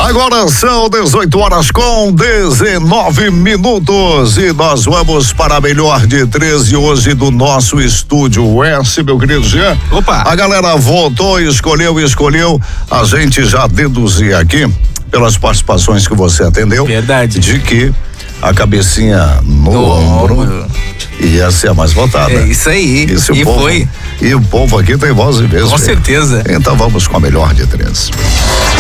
Agora são 18 horas com 19 minutos e nós vamos para a melhor de 13 hoje do nosso estúdio S, meu querido Jean. Opa! A galera votou, escolheu, a gente já deduzia aqui, pelas participações que você atendeu. Verdade. De que a cabecinha no ombro ia ser a mais votada. É isso aí. E povo, foi. E o povo aqui tem voz e vez. Com certeza. Então vamos com a melhor de 13.